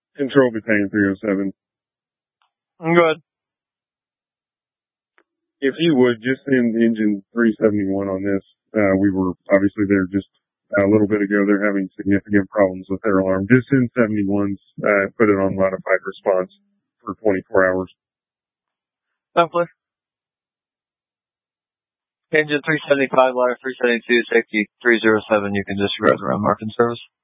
Control Battalion 307. Go ahead. If you would, just send engine 371 on this. We were obviously there just a little bit ago. They're having significant problems with their alarm. Just send 71s, put it on modified response for 24 hours. Simply. Engine 375, ladder 372, safety 307, you can disregard the ground marking service.